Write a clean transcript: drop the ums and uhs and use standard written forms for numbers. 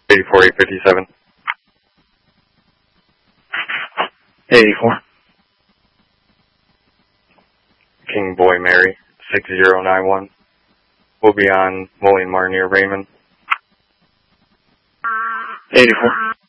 84857. 84. King Boy Mary, 6091. We'll be on Moline Mar near Raymond. 84.